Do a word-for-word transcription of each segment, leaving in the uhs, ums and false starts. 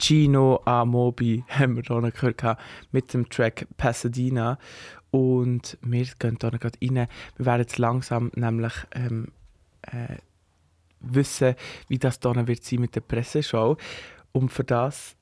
Gino Amobi haben wir hier gehört mit dem Track Pasadena. Und wir gehen hier gerade rein. Wir werden jetzt langsam nämlich ähm, äh, wissen, wie das hier wird sein mit der Presseschau. Und für das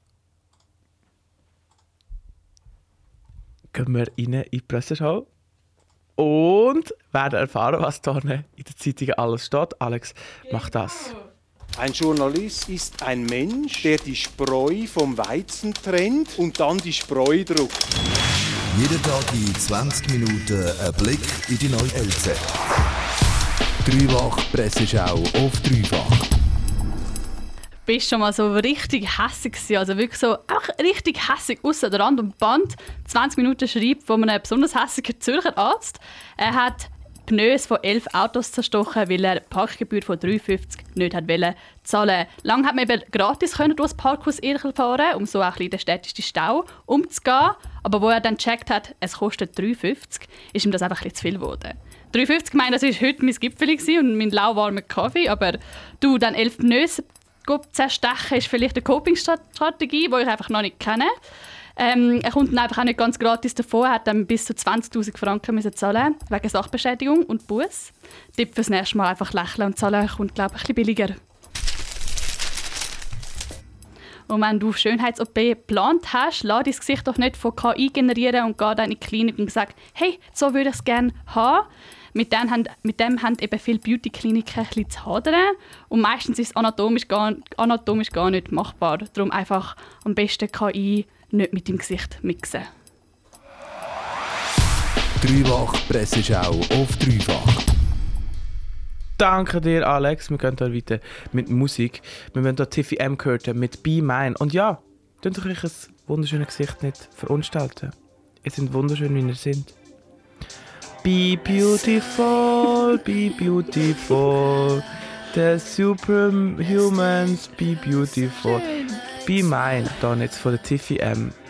gehen wir rein in die Presseschau und werden erfahren, was hier in der Zeitung alles steht. Alex, mach das. Ein Journalist ist ein Mensch, der die Spreu vom Weizen trennt und dann die Spreu druckt. Jeden Tag in zwanzig Minuten ein Blick in die neue L Z. Dreifach Presseschau auf Dreifach. Bist schon mal so richtig hässig gewesen, also wirklich so auch richtig hässig ausser der Rand und Band. zwanzig Minuten schreibt von einem besonders hässigen Zürcher Arzt. Er hat Pneus von elf Autos zerstochen, weil er die Parkgebühr von drei Franken fünfzig nicht hat wollen zahlen. Lange hat man eben gratis können durch das Parkhaus Irchel fahren, um so auch ein bisschen den städtischen Stau umzugehen. Aber wo er dann gecheckt hat, es kostet drei Franken fünfzig, ist ihm das einfach ein bisschen zu viel geworden. drei Franken fünfzig, ich meine, das war heute mein Gipfeli und mein lauwarmer Kaffee, aber du, dann elf Pneus zerstechen ist vielleicht eine Coping-Strategie, die ich einfach noch nicht kenne. Ähm, er kommt dann einfach auch nicht ganz gratis davon. Er hat dann bis zu zwanzigtausend Franken müssen zahlen wegen Sachbeschädigung und Buß. Tipp fürs nächste Mal einfach lächeln und zahlen kommt, glaube ich, ein bisschen billiger. Und wenn du Schönheits-O P geplant hast, lass dein Gesicht doch nicht von K I generieren und geh dann in die Klinik und sag, hey, so würde ich es gerne haben. Mit dem, haben, mit dem haben eben viele Beauty-Kliniken ein bisschen zu hadern. Und meistens ist es anatomisch gar, anatomisch gar nicht machbar. Darum einfach am besten K I nicht mit dem Gesicht mixen. Dreifach Presseschau auf Dreifach. Danke dir, Alex. Wir gehen hier weiter mit Musik. Wir haben hier Tiffy M gehört mit Be Mine. Und ja, könnt ihr euch ein wunderschönes Gesicht nicht verunstalten. Ihr seid wunderschön, wie ihr seid. Be beautiful, be beautiful. The superhumans, be beautiful. Be Mine, dann jetzt von der Tiffy M.